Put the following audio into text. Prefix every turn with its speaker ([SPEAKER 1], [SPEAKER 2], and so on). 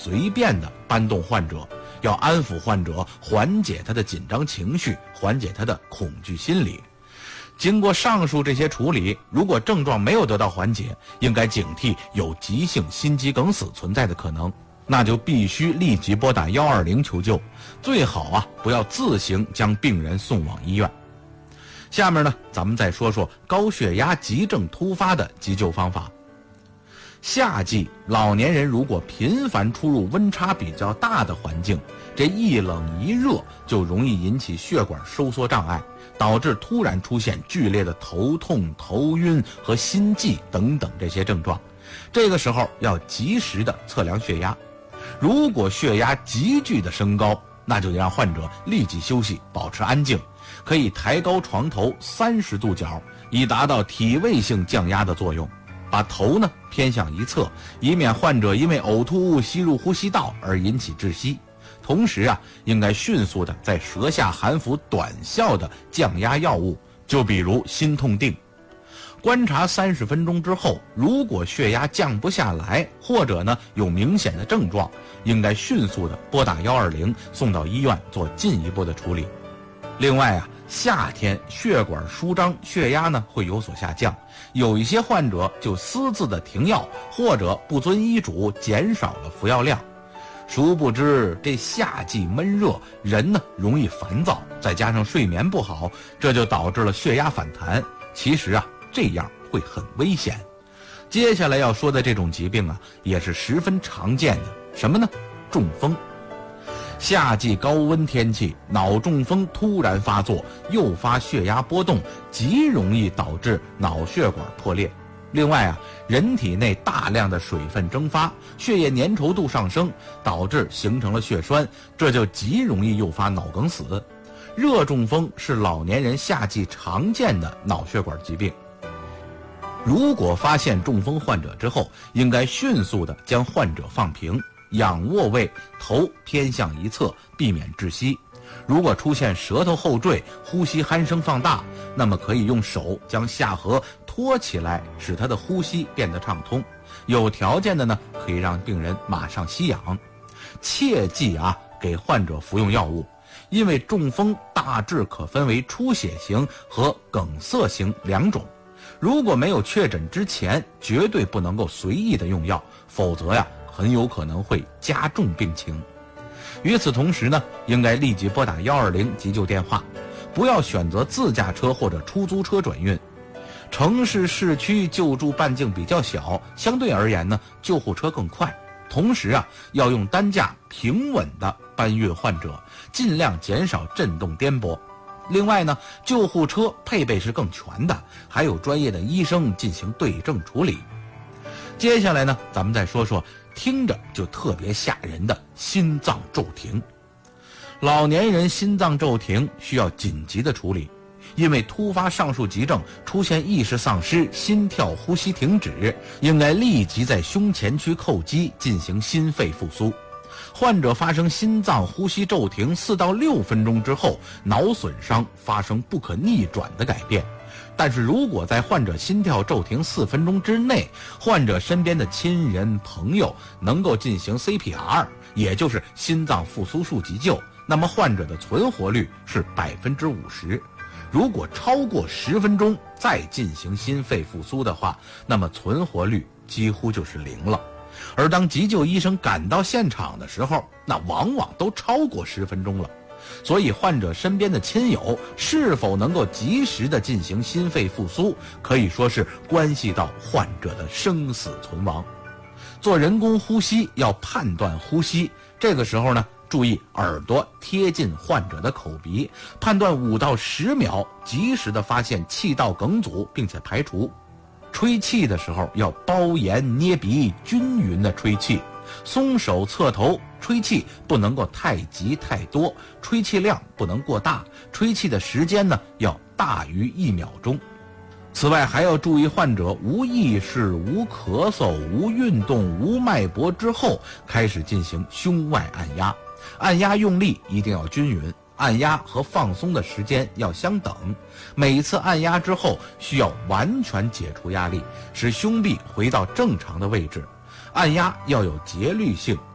[SPEAKER 1] 随便的搬动患者，要安抚患者，缓解他的紧张情绪，缓解他的恐惧心理。经过上述这些处理，如果症状没有得到缓解，应该警惕有急性心肌梗死存在的可能，那就必须立即拨打120求救，最好不要自行将病人送往医院。下面呢，咱们再说说高血压急症突发的急救方法。夏季老年人如果频繁出入温差比较大的环境，这一冷一热就容易引起血管收缩障碍，导致突然出现剧烈的头痛、头晕和心悸等等这些症状。这个时候要及时的测量血压，如果血压急剧的升高，那就得让患者立即休息，保持安静，可以抬高床头30度角，以达到体位性降压的作用。把头呢偏向一侧，以免患者因为呕吐物吸入呼吸道而引起窒息。同时应该迅速的在舌下含服短效的降压药物，就比如心痛定。观察30分钟之后，如果血压降不下来，或者呢有明显的症状，应该迅速的拨打120，送到医院做进一步的处理。另外夏天血管舒张，血压呢会有所下降，有一些患者就私自的停药，或者不遵医嘱减少了服药量。殊不知这夏季闷热，人呢容易烦躁，再加上睡眠不好，这就导致了血压反弹。其实这样会很危险。接下来要说的这种疾病也是十分常见的，什么呢？中风。夏季高温天气，脑中风突然发作，诱发血压波动，极容易导致脑血管破裂。另外人体内大量的水分蒸发，血液粘稠度上升，导致形成了血栓，这就极容易诱发脑梗死。热中风是老年人夏季常见的脑血管疾病。如果发现中风患者之后，应该迅速地将患者放平，仰卧位，头偏向一侧，避免窒息。如果出现舌头后坠、呼吸鼾声放大，那么可以用手将下颌托起来，使他的呼吸变得畅通。有条件的呢，可以让病人马上吸氧。切记给患者服用药物，因为中风大致可分为出血型和梗塞型2种。如果没有确诊之前，绝对不能够随意的用药，否则很有可能会加重病情。与此同时呢，应该立即拨打120急救电话，不要选择自驾车或者出租车转运。城市市区救助半径比较小，相对而言呢，救护车更快。同时要用担架平稳地搬运患者，尽量减少震动颠簸。另外呢，救护车配备是更全的，还有专业的医生进行对症处理。接下来呢，咱们再说说听着就特别吓人的心脏骤停。老年人心脏骤停需要紧急的处理，因为突发上述急症出现意识丧失、心跳呼吸停止，应该立即在胸前区叩击进行心肺复苏。患者发生心脏呼吸骤停4到6分钟之后，脑损伤发生不可逆转的改变。但是如果在患者心跳骤停4分钟之内，患者身边的亲人朋友能够进行 CPR， 也就是心脏复苏术急救，那么患者的存活率是50%。如果超过10分钟再进行心肺复苏的话，那么存活率几乎就是0了。而当急救医生赶到现场的时候，那往往都超过10分钟了。所以患者身边的亲友是否能够及时的进行心肺复苏，可以说是关系到患者的生死存亡。做人工呼吸要判断呼吸，这个时候呢，注意耳朵贴近患者的口鼻，判断5到10秒，及时的发现气道梗阻并且排除。吹气的时候要包严捏鼻，均匀的吹气，松手侧头，吹气不能够太急太多，吹气量不能过大，吹气的时间呢要大于1秒钟。此外还要注意患者无意识、无咳嗽、无运动、无脉搏之后，开始进行胸外按压，按压用力一定要均匀，按压和放松的时间要相等。每一次按压之后需要完全解除压力，使胸壁回到正常的位置。按压要有节律性，